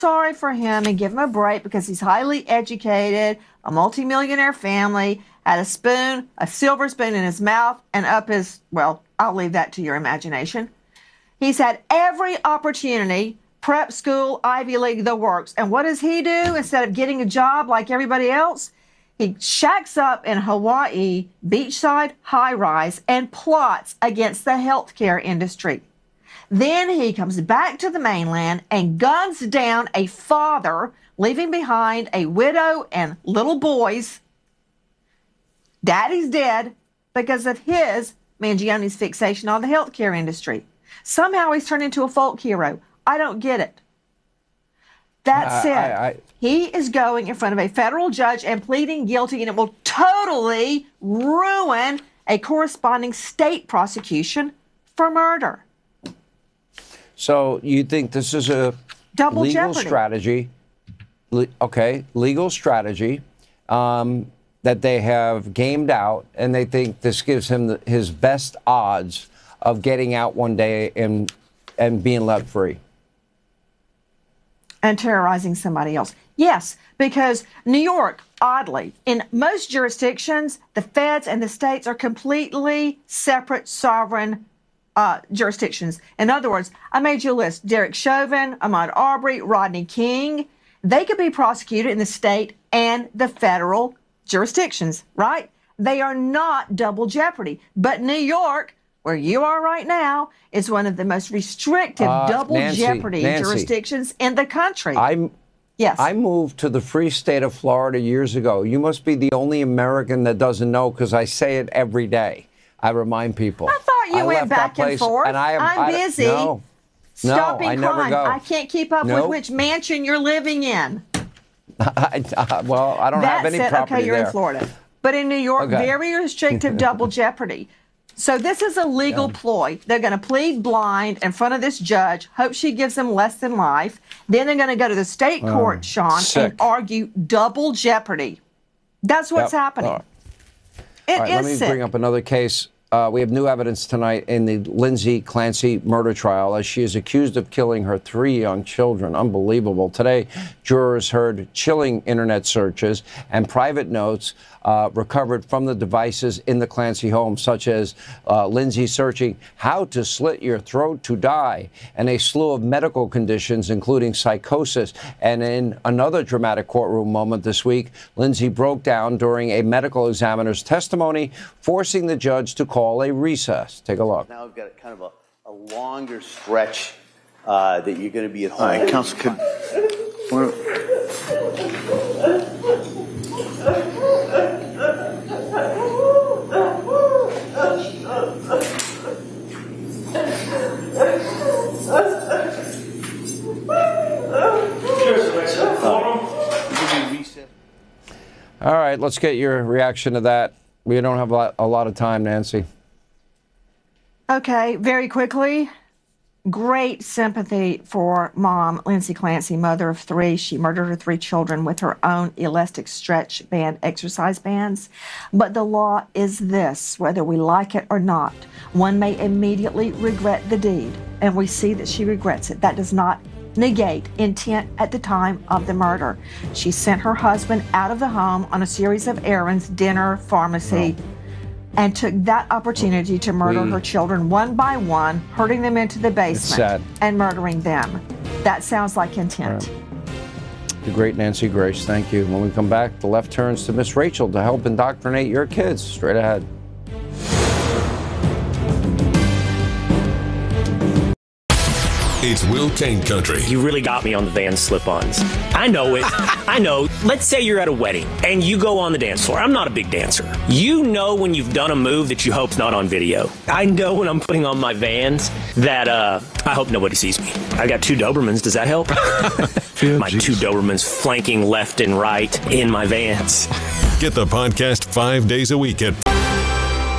sorry for him and give him a break because he's highly educated, a multimillionaire family, had a silver spoon in his mouth and up his, well, I'll leave that to your imagination. He's had every opportunity, prep school, Ivy League, the works. And what does he do instead of getting a job like everybody else? He shacks up in Hawaii, beachside high-rise, and plots against the healthcare industry. Then he comes back to the mainland and guns down a father, leaving behind a widow and little boys. Daddy's dead because of his, Mangione's, fixation on the healthcare industry. Somehow he's turned into a folk hero. I don't get it. That said, he is going in front of a federal judge and pleading guilty, and it will totally ruin a corresponding state prosecution for murder. So you think this is a double legal jeopardy strategy? Legal strategy that they have gamed out, and they think this gives him his best odds of getting out one day and being let free. And terrorizing somebody else. Yes, because New York, oddly, in most jurisdictions, the feds and the states are completely separate, sovereign jurisdictions. In other words, I made you a list. Derek Chauvin, Ahmaud Arbery, Rodney King. They could be prosecuted in the state and the federal jurisdictions, right? They are not double jeopardy. But New York, where you are right now, is one of the most restrictive double jeopardy jurisdictions in the country. Yes. I moved to the free state of Florida years ago. You must be the only American that doesn't know, because I say it every day. I remind people. I thought you went back and forth. And I'm busy stopping I never crime. go. I can't keep up with which mansion you're living in. Well, I don't have any property okay, you're there. in Florida. But in New York, very restrictive double jeopardy. So this is a legal ploy. They're going to plead blind in front of this judge, hope she gives them less than life. Then they're going to go to the state court, Sean, and argue double jeopardy. That's what's happening. Let me bring up another case. We have new evidence tonight in the Lindsay Clancy murder trial, as she is accused of killing her 3 young children. Unbelievable. Today, jurors heard chilling internet searches and private notes recovered from the devices in the Clancy home, such as Lindsay searching how to slit your throat to die, and a slew of medical conditions, including psychosis. And in another dramatic courtroom moment this week, Lindsay broke down during a medical examiner's testimony, forcing the judge to call a recess. Take a look. Now we've got kind of a longer stretch that you're going to be at home. All right, Counsel, All right, let's get your reaction to that. We don't have a lot of time, Nancy. Okay, very quickly. Great sympathy for mom, Lindsay Clancy, mother of 3. She murdered her 3 children with her own elastic stretch band exercise bands. But the law is this, whether we like it or not. One may immediately regret the deed, and we see that she regrets it. That does not negate intent at the time of the murder. She sent her husband out of the home on a series of errands, dinner, pharmacy, and took that opportunity to murder her children one by one, hurting them into the basement and murdering them. That sounds like intent. The great Nancy Grace, thank you. When we come back, the left turns to Miss Rachel to help indoctrinate your kids. Straight ahead. It's Will Cain Country. You really got me on the Van slip-ons. I know it. I know. Let's say you're at a wedding and you go on the dance floor. I'm not a big dancer. You know when you've done a move that you hope's not on video. I know when I'm putting on my Vans that I hope nobody sees me. I got 2 Dobermans. Does that help? My 2 Dobermans flanking left and right in my Vans. Get the podcast 5 days a week at